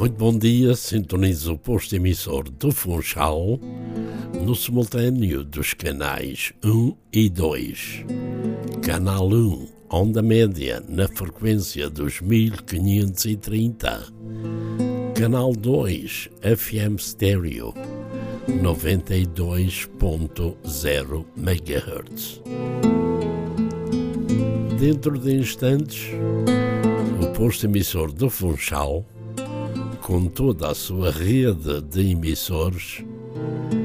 Muito bom dia, sintoniza o posto emissor do Funchal no simultâneo dos canais 1 e 2. Canal 1, onda média na frequência dos 1530. Canal 2, FM Stereo 92.0 MHz. Dentro de instantes, o posto emissor do Funchal, com toda a sua rede de emissores,